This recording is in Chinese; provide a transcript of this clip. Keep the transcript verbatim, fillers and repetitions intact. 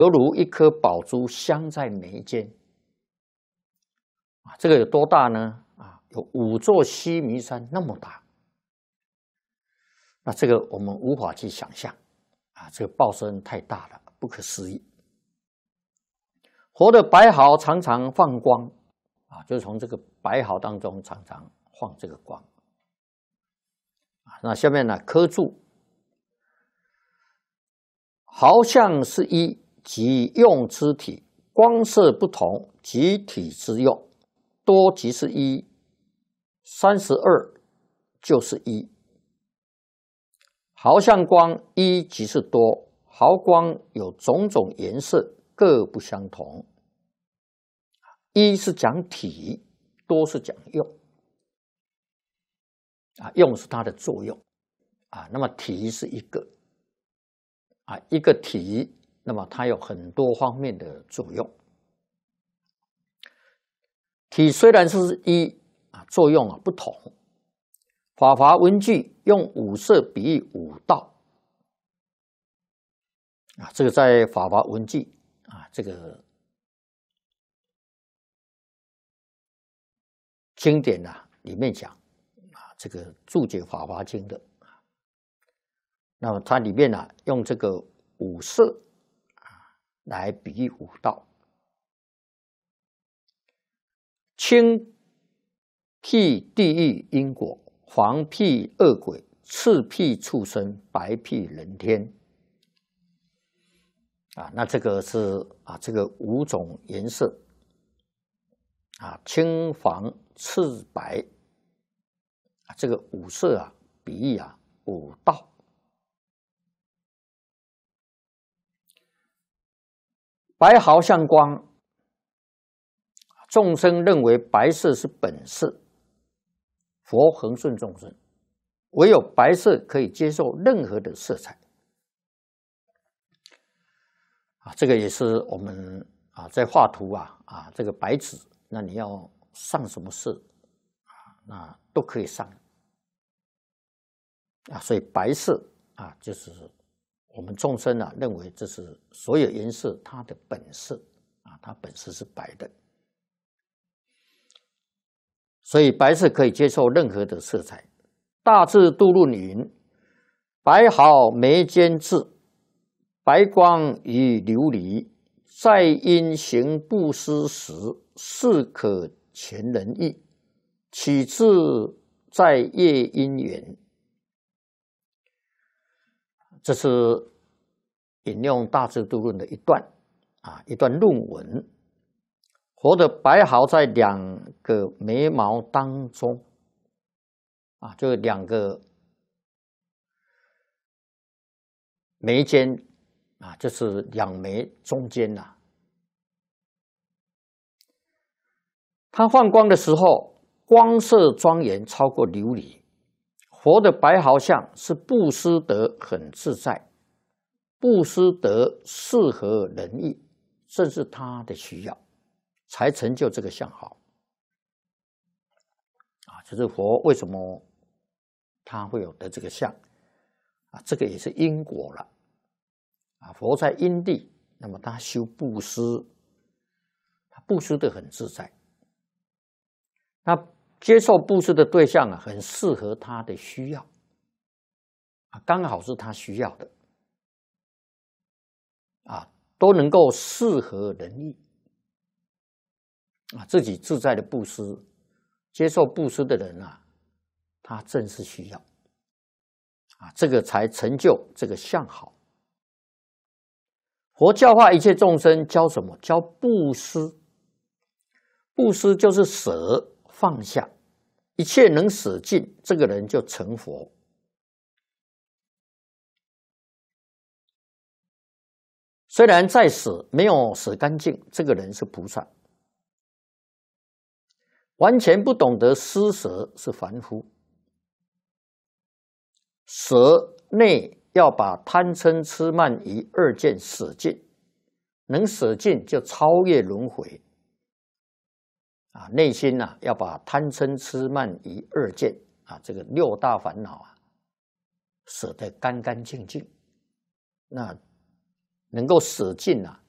犹如一颗宝珠镶在眉间。啊，这个有多大呢？啊，有五座须弥山那么大。那这个我们无法去想象，啊，这个报身太大了，不可思议。佛的白毫常常放光，啊，就是从这个白毫当中常常放这个光。啊，那下面呢，科注，毫相是一，即用之体；光色不同，即体之用。多即是一，三十二就是一。毫相光一即是多，毫光有种种颜色，各不相同。一是讲体，多是讲用。啊，用是它的作用。啊，那么体是一个。啊，一个体，那么它有很多方面的作用。体虽然是一啊，作用啊不同。法华文具用五色比喻五道啊，这个在法华文具啊这个经典啊里面讲啊，这个注解法华经的，那么它里面啊用这个五色啊来比喻五道。青辟地狱因果，黄辟恶鬼，赤辟畜生，白辟人天。啊，那这个是啊，这个五种颜色啊，青、黄、赤、白啊，这个五色啊，比喻啊五道。白毫相光。众生认为白色是本色，佛恒顺众生，唯有白色可以接受任何的色彩。啊，这个也是我们啊在画图啊啊这个白纸，那你要上什么色啊，那都可以上。啊，所以白色啊，就是我们众生啊认为这是所有颜色它的本色啊，它本色是白的。所以白色可以接受任何的色彩。大智度论云：白毫眉间至，白光与琉璃，在因行布施时，是可全人意，岂至在业因缘。这是引用大智度论的一段啊，一段论文。佛的白毫在两个眉毛当中，啊，就是两个眉间，啊，就是两眉中间呐、啊。它放光的时候，光色庄严，超过琉璃。佛的白毫相是布施得很自在，布施得适合人意，正是他的需要。才成就这个相好啊！就是佛为什么他会有得这个相啊？这个也是因果了啊！佛在因地，那么他修布施，他布施得很自在。那接受布施的对象啊，很适合他的需要啊，刚好是他需要的啊，都能够适合人意。啊，自己自在的布施，接受布施的人啊，他正是需要啊，这个才成就这个相好。佛教化一切众生，教什么？教布施。布施就是舍放下，一切能舍尽，这个人就成佛。虽然在舍没有舍干净，这个人是菩萨。完全不懂得施舍是凡夫。舍内要把贪嗔痴慢疑二见舍尽，能舍尽就超越轮回。啊，内心呐、啊、要把贪嗔痴慢疑二见啊这个六大烦恼啊舍得干干净净，那能够舍尽啊，